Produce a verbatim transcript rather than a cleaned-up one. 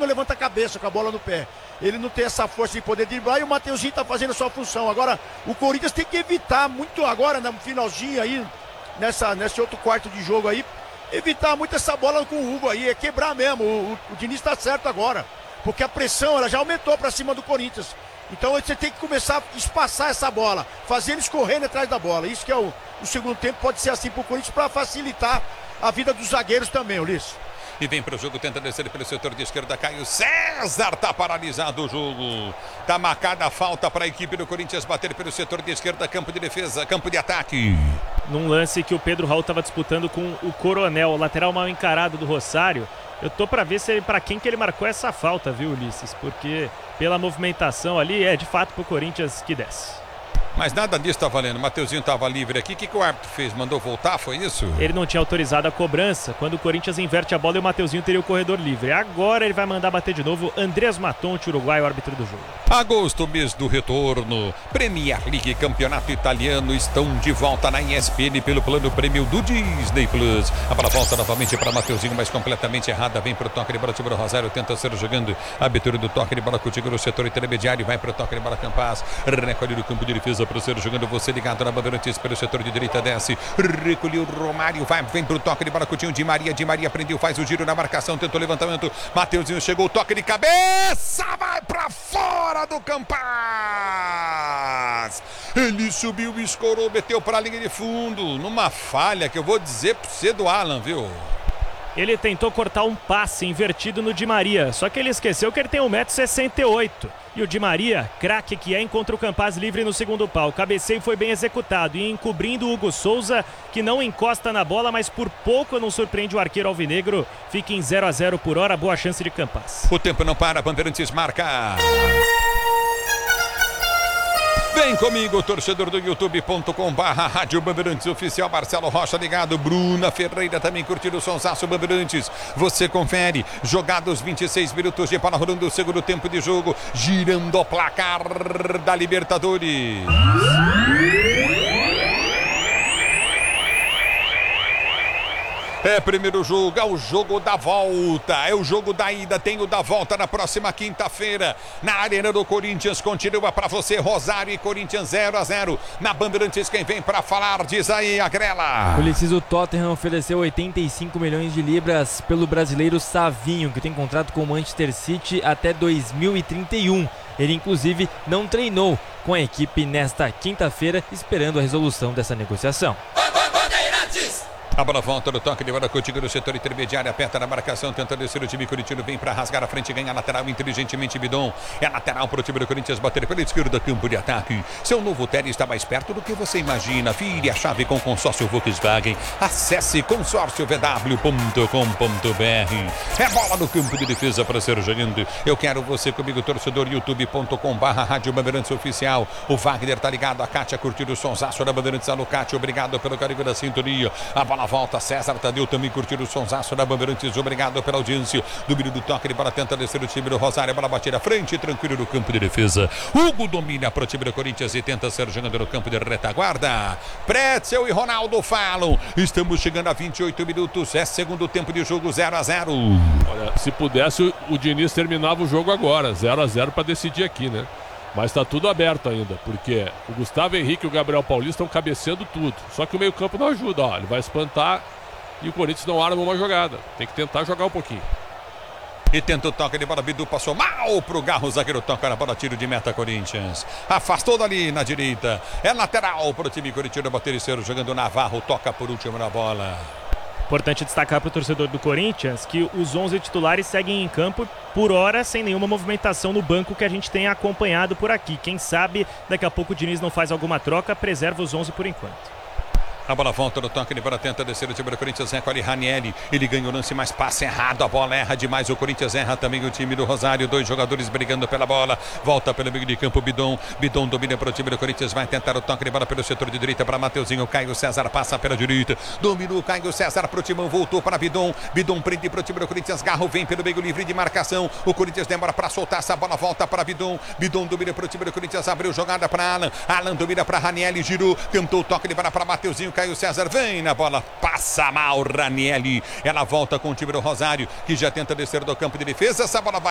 não levanta a cabeça com a bola no pé. Ele não tem essa força de poder driblar e o Mateuzinho tá fazendo a sua função. Agora, o Corinthians tem que evitar muito agora, no finalzinho aí, nessa, nesse outro quarto de jogo aí, evitar muito essa bola com o Hugo aí, é quebrar mesmo. O, o, o Diniz tá certo agora, porque a pressão ela já aumentou pra cima do Corinthians. Então você tem que começar a espaçar essa bola, fazer eles correndo atrás da bola. Isso que é o, o segundo tempo, pode ser assim pro Corinthians para facilitar a vida dos zagueiros também, Ulisses. E vem para o jogo, tenta descer pelo setor de esquerda, Caio César, tá paralisado o jogo. Tá marcada a falta para a equipe do Corinthians bater pelo setor de esquerda, campo de defesa, campo de ataque. Num lance que o Pedro Raul estava disputando com o Coronel, o lateral mal encarado do Rosário. Eu tô para ver se para quem que ele marcou essa falta, viu, Ulisses? Porque pela movimentação ali, é de fato pro Corinthians que desce. Mas nada disso tá valendo. O Mateuzinho estava livre aqui. O que, que o árbitro fez? Mandou voltar? Foi isso? Ele não tinha autorizado a cobrança. Quando o Corinthians inverte a bola e o Mateuzinho teria o corredor livre. Agora ele vai mandar bater de novo. Andrés Matonte, uruguaio, árbitro do jogo. Agosto, mês do retorno. Premier League, Campeonato Italiano estão de volta na E S P N pelo plano prêmio do Disney Plus. A bola volta novamente para Mateuzinho, mas completamente errada. Vem para o toque de bola. Tibro Rosário tenta ser jogando. Abertura do toque de bola contigo no setor intermediário. Vai para o toque de bola Campaz. Recolhe no campo de defesa para o ser jogando, você ligado na Bandeirantes pelo setor de direita, desce, recolheu o Romário, vai, vem pro toque de bola, Coutinho, Di Maria, Di Maria prendeu, faz o giro na marcação, tentou levantamento, Mateuzinho chegou, toque de cabeça, vai pra fora do Campaz, ele subiu, escorou, meteu pra linha de fundo, numa falha que eu vou dizer pra você do Alan, viu? Ele tentou cortar um passe invertido no Di Maria, só que ele esqueceu que ele tem um metro e sessenta e oito. E o Di Maria, craque que é, encontra o Campaz livre no segundo pau. O cabeceio foi bem executado e encobrindo o Hugo Souza, que não encosta na bola, mas por pouco não surpreende o arqueiro alvinegro. Fica em zero a zero por hora, boa chance de Campaz. O tempo não para, Bandeirantes marca. Vem comigo, torcedor do youtube ponto com barra Rádio Bandeirantes Oficial, Marcelo Rocha ligado, Bruna Ferreira também curtindo o sonsaço Bandeirantes. Você confere, jogados vinte e seis minutos de bola rolando o segundo tempo de jogo, girando o placar da Libertadores. É primeiro jogo, é o jogo da volta, é o jogo da ida, tem o da volta na próxima quinta-feira, na Arena do Corinthians. Continua para você, Rosário e Corinthians zero a zero, na Bandeirantes. Quem vem para falar, diz aí, Agrela. O Tottenham ofereceu oitenta e cinco milhões de libras pelo brasileiro Savinho, que tem contrato com o Manchester City até dois mil e trinta e um. Ele inclusive não treinou com a equipe nesta quinta-feira, esperando a resolução dessa negociação. A bola volta no toque de bola contigo no setor intermediário, aperta na marcação, tenta descer o time corintiano, vem para rasgar a frente, ganha a lateral inteligentemente, Bidon. É lateral para o time do Corinthians bater pela esquerda, campo de ataque. Seu novo Tele está mais perto do que você imagina. Vire a chave com consórcio Volkswagen. Acesse consórcio v w ponto com ponto b r. É bola no campo de defesa para ser jogando. Eu quero você comigo, torcedor, youtube ponto com barra Rádio Bandeirantes Oficial. O Wagner tá ligado, a Kátia curtindo o sonsaço da Bandeirantes. Alô, Kátia, obrigado pelo carinho da sintonia. A bola volta, César Tadeu também curtindo o sonsaço da Bandeirantes, obrigado pela audiência. Domínio do toque de bola, tenta descer o time do Rosário, bola batida à frente, tranquilo no campo de defesa. Hugo domina para o time do Corinthians e tenta ser jogando no campo de retaguarda. Pretzel e Ronaldo falam, estamos chegando a vinte e oito minutos, é segundo tempo de jogo, zero a zero. Olha, se pudesse o Diniz terminava o jogo agora, zero a zero para decidir aqui, né? Mas está tudo aberto ainda, porque o Gustavo Henrique e o Gabriel Paulista estão cabeceando tudo. Só que o meio-campo não ajuda, ó. Ele vai espantar e o Corinthians não arma uma jogada. Tem que tentar jogar um pouquinho. E tenta o toque de bola, Bidu passou mal pro Garro, zagueiro toca na bola, tiro de meta Corinthians. Afastou dali na direita. É lateral pro time corintiano bater e ser jogando. Navarro, toca por último na bola. Importante destacar para o torcedor do Corinthians que os onze titulares seguem em campo por hora sem nenhuma movimentação no banco que a gente tem acompanhado por aqui. Quem sabe daqui a pouco o Diniz não faz alguma troca, preserva os onze por enquanto. A bola volta no toque de bola, tenta descer o time do Corinthians, recolhe Ranieri, ele ganha o lance, mas passa errado, a bola erra demais, o Corinthians erra também o time do Rosário, dois jogadores brigando pela bola, volta pelo meio de campo, Bidon, Bidon domina para o time do Corinthians, vai tentar o toque de bola pelo setor de direita para Mateuzinho, Caio César passa pela direita, dominou Caio César para o timão, voltou para Bidon, Bidon prende para o time do Corinthians, Garro vem pelo meio livre de marcação, o Corinthians demora para soltar essa bola, volta para Bidon, Bidon domina para o time do Corinthians, abriu jogada para Alan, Alan domina para Ranieri, girou, tentou o toque de bola para Mateuzinho, Caio César vem na bola, passa mal Ranieri, ela volta com o time do Rosário, que já tenta descer do campo de defesa, essa bola vai